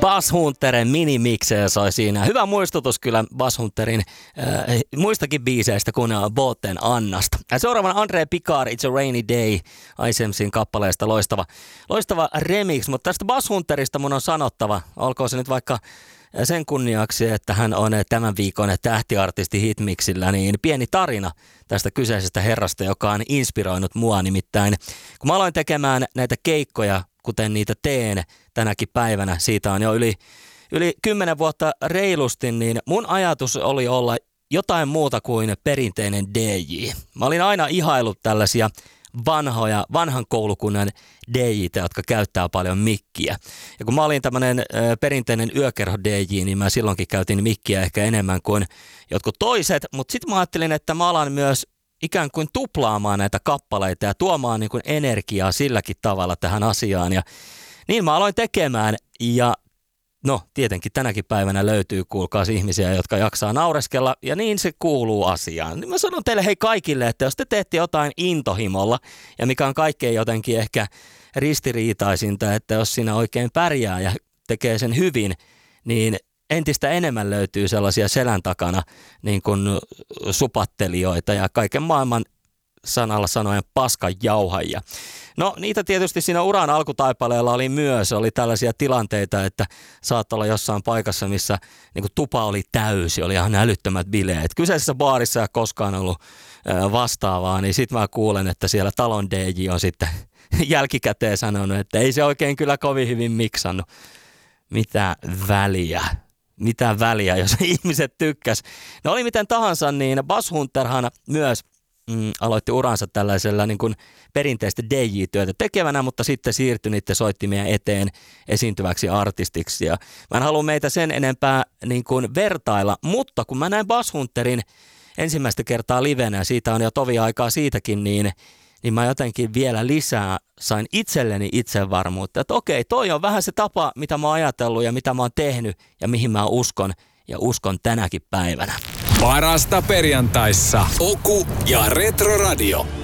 Basshunterin minimiksejä soi siinä. Hyvä muistutus kyllä Basshunterin muistakin biiseistä kuin Boten Annasta. Seuraavana André Picard, It's a Rainy Day, Isemsin kappaleesta loistava remix. Mutta tästä Basshunterista mun on sanottava, olkoon se nyt vaikka sen kunniaksi, että hän on tämän viikon tähtiartisti Hitmixillä, niin pieni tarina tästä kyseisestä herrasta, joka on inspiroinut mua. Nimittäin kun mä aloin tekemään näitä keikkoja, kuten niitä teen tänäkin päivänä, siitä on jo yli 10 vuotta reilusti, niin mun ajatus oli olla jotain muuta kuin perinteinen DJ. Mä olin aina ihaillut tällaisia vanhan koulukunnan DJ:tä, jotka käyttää paljon mikkiä. Ja kun mä olin tämmönen perinteinen yökerho DJ, niin mä silloinkin käytin mikkiä ehkä enemmän kuin jotkut toiset, mutta sitten mä ajattelin, että mä alan myös ikään kuin tuplaamaan näitä kappaleita ja tuomaan niin kuin energiaa silläkin tavalla tähän asiaan. Ja niin mä aloin tekemään ja no tietenkin tänäkin päivänä löytyy kuulkaas ihmisiä, jotka jaksaa naureskella ja niin se kuuluu asiaan. Niin mä sanon teille hei kaikille, että jos te teette jotain intohimolla ja mikä on kaikkein jotenkin ehkä ristiriitaisinta, että jos siinä oikein pärjää ja tekee sen hyvin, niin entistä enemmän löytyy sellaisia selän takana niin kuin supattelijoita ja kaiken maailman sanalla sanoen paskanjauhajia. No niitä tietysti siinä uran alkutaipaleella oli tällaisia tilanteita, että saattoi olla jossain paikassa, missä niin kuin tupa oli täysi, oli ihan älyttömät bileet. Kyseisessä baarissa ei koskaan ollut vastaavaa, niin sitten mä kuulen, että siellä talon DJ on sitten jälkikäteen sanonut, että ei se oikein kyllä kovin hyvin miksannut. Mitä väliä, jos ihmiset tykkäs. No oli miten tahansa, niin Basshunterhan myös aloitti uransa tällaisella niin kuin perinteistä DJ-työtä tekevänä, mutta sitten siirtyi niiden soittimien eteen esiintyväksi artistiksi. Ja mä en halua meitä sen enempää niin kuin vertailla, mutta kun mä näin Basshunterin ensimmäistä kertaa livenä, ja siitä on jo tovi aikaa siitäkin, niin mä jotenkin vielä lisää sain itselleni itsevarmuutta, että okei, toi on vähän se tapa, mitä mä oon ajatellut ja mitä mä oon tehnyt ja mihin mä uskon ja uskon tänäkin päivänä. Parasta perjantaissa. Oku ja Retro Radio.